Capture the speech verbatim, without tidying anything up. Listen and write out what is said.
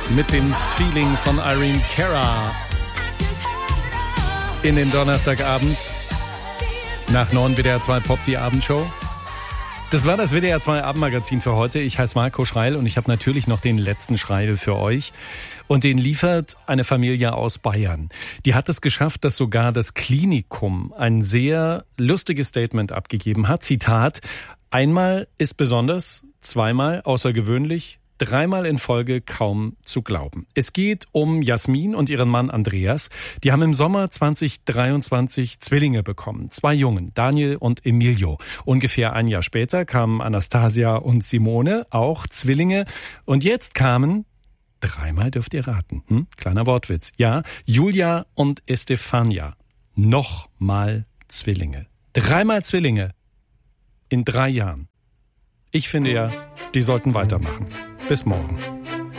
mit dem Feeling von Irene Cara in den Donnerstagabend nach neun W D R zwei Pop, die Abendshow. Das war das W D R zwei Abendmagazin für heute. Ich heiße Marco Schreil und ich habe natürlich noch den letzten Schreil für euch. Und den liefert eine Familie aus Bayern. Die hat es geschafft, dass sogar das Klinikum ein sehr lustiges Statement abgegeben hat. Zitat: Einmal ist besonders, zweimal außergewöhnlich, dreimal in Folge kaum zu glauben. Es geht um Jasmin und ihren Mann Andreas. Die haben im Sommer zwanzig dreiundzwanzig Zwillinge bekommen. Zwei Jungen, Daniel und Emilio. Ungefähr ein Jahr später kamen Anastasia und Simone, auch Zwillinge. Und jetzt kamen, dreimal dürft ihr raten, hm? Kleiner Wortwitz. Ja, Julia und Estefania. Nochmal Zwillinge. Dreimal Zwillinge. In drei Jahren. Ich finde ja, die sollten weitermachen. Bis morgen.